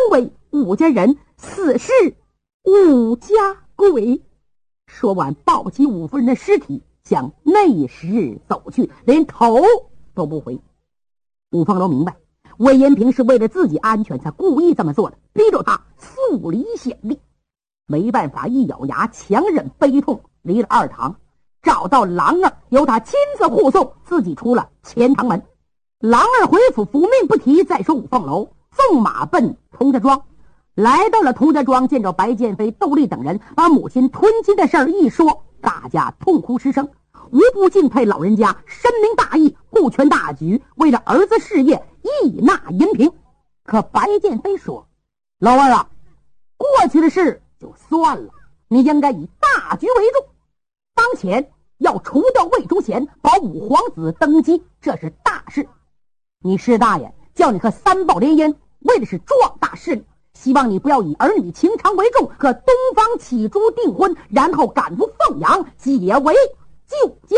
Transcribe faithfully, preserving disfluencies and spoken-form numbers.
为武家人，死是武家鬼。说完，抱起武夫人的尸体向内室走去，连头都不回。武凤楼明白魏延平是为了自己安全才故意这么做的，逼着他速离险地。没办法，一咬牙强忍悲痛，离了二堂，找到郎儿，由他亲自护送，自己出了前堂门。郎儿回府复命不提，再说五凤楼，纵马奔童家庄。来到了童家庄，见着白剑飞、窦丽等人，把母亲吞金的事儿一说，大家痛哭失声，无不敬佩老人家深明大义，顾全大局，为了儿子事业义纳银平。可白剑飞说：老二啊，过去的事就算了，你应该以大局为重，当前要除掉魏忠贤，保五皇子登基，这是大事。你师大爷叫你和三宝联姻，为的是壮大势力，希望你不要以儿女情长为重，和东方启珠订婚，然后赶赴凤阳，结为旧家。